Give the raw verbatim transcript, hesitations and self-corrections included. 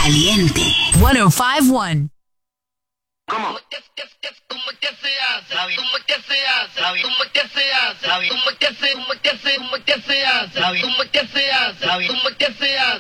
Caliente. ciento cinco punto uno. ¿Cómo? ¿Cómo es que se hace? ¿Cómo es que se hace? ¿Cómo es que se hace? ¿Cómo es que se hace? ¿Cómo es que se hace? ¿Cómo es que se hace? ¿Cómo es que se hace? ¿Cómo es que se